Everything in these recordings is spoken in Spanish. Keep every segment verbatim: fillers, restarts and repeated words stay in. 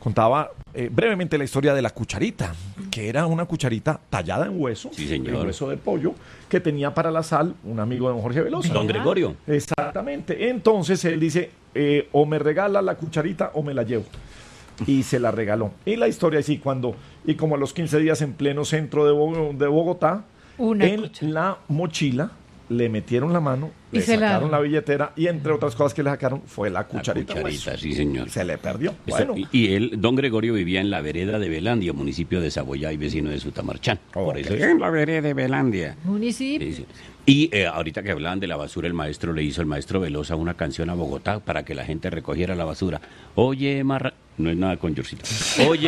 contaba eh, brevemente la historia de la cucharita, que era una cucharita tallada en hueso, sí, señor. en hueso de pollo, que tenía para la sal un amigo de don Jorge Velosa. Don Gregorio. Exactamente. Entonces él dice, eh, o me regala la cucharita o me la llevo. Y se la regaló. Y la historia es así, cuando, y como a los quince días en pleno centro de, Bo- de Bogotá, Una en cuchara. la mochila le metieron la mano, Y le se la- sacaron la... billetera y entre otras cosas que le sacaron fue la La cucharita. cucharita, hueso. sí, señor. Se le perdió. Eso- Bueno, y, y él, don Gregorio, vivía en la vereda de Belandia, municipio de Saboyá y vecino de Sutamarchán. Por Ok. eso es en la vereda de Belandia. Municipio. Sí, sí. Y eh, ahorita que hablaban de la basura, el maestro le hizo, el maestro Velosa, una canción a Bogotá para que la gente recogiera la basura. Oye, marra... No es nada con Yorcito. Oye...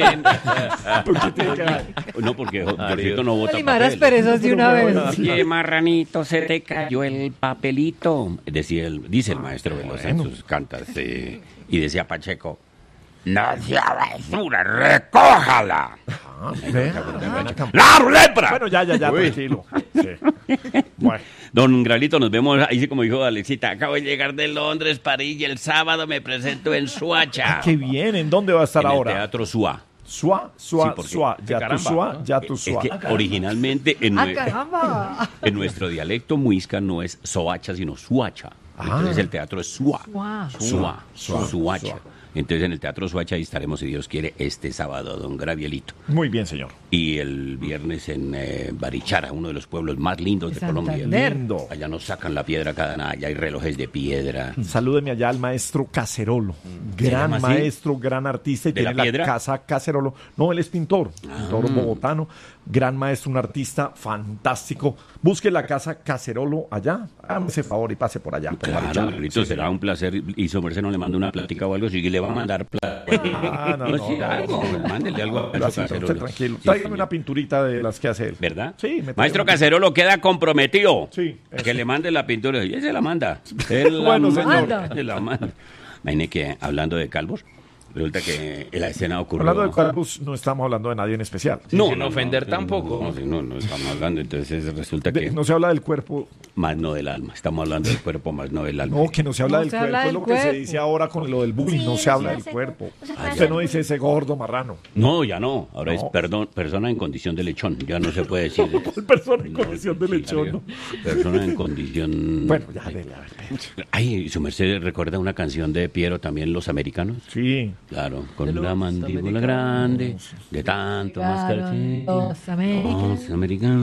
no, porque Yorcito no bota Limaras papel. perezas de una vez. Oye, marranito, se te cayó el papelito. Decía el, dice el maestro Velosa en sus cantas. eh, y decía Pacheco, no sea basura, recójala. ah, vea, buena campaña. ¡La lepra! Bueno, ya, ya, ya, tranquilo. Sí. Bueno, Don Gralito, nos vemos ahí, sí, como dijo Alexita. Acabo de llegar de Londres, París, y el sábado me presento en Suacha. qué bien. ¿En dónde va a estar en ahora? el Teatro Suá. Suá, suá, Sí, porque- suá. Ya tu caramba, suá, ¿no? ya tu Es suá. que originalmente en, ¡Ah, nue- caramba! en nuestro dialecto muisca no es Soacha, sino Suacha. Entonces el teatro es Suá. Suá. Suá. Suá. Suacha. Suá. Entonces en el Teatro Suacha ahí estaremos, si Dios quiere, este sábado, don Gravielito. Muy bien, señor. Y el viernes en eh, Barichara, uno de los pueblos más lindos de Santander. Colombia. Lindo. Allá nos sacan la piedra cada nada, allá hay relojes de piedra. Salúdeme allá al maestro Cacerolo. ¿Se Gran llama así? maestro, gran artista. Y ¿De tiene la la, piedra? casa Cacerolo. No, él es pintor. Pintor Ah. bogotano. Gran maestro, un artista fantástico. Busque la casa Cacerolo allá. Hágame ese favor y pase por allá. Por Claro, Barichara. Carlito, será un placer. Y su merced no le manda una plática o algo, si le va a mandar plata. Ah, no, no, sí, no, algo, no. mándele algo a Gracias, Maestro usted Cacerolo. tranquilo. Sí, Tráigame señor. una pinturita de las que hace él. ¿Verdad? Sí, me trae Maestro una- Cacerolo queda comprometido. Sí, eso. Que le mande la pintura. Y él se la manda. Él la Bueno, manda, señor. se la manda. Imagine que hablando de calvos, resulta que en la escena ocurrió. Hablando de calvos, no estamos hablando de nadie en especial. No, sin no, ofender no, tampoco. No, sí, no, no estamos hablando. Entonces resulta De- que no se habla del cuerpo. más no del alma. Estamos hablando del cuerpo, más no del alma. No, que no se habla No del se cuerpo. habla Es del lo que se cuerpo. dice ahora con lo del bullying. no se habla del cuerpo. Usted no dice ese gordo marrano. No, ya no. Ahora No. es perdón, persona en condición de lechón. Ya no se puede decir. Persona en No, condición de sí, lechón. ¿no? Persona en condición. Bueno, ya, dele, a ver, espere. Ay, su merced recuerda una canción de Piero también, Los Americanos. Sí. Claro, con De la los mandíbula grande, de tanto mascar. Llegaron los americanos. Los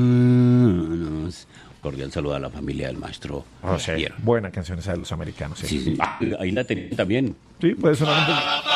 americanos. Cordial saludo a la familia del maestro O sea, Piero. buena canción esa de los americanos. Sí, Sí, sí. Ah, ahí la tenía también. Sí, puede sonar un poco.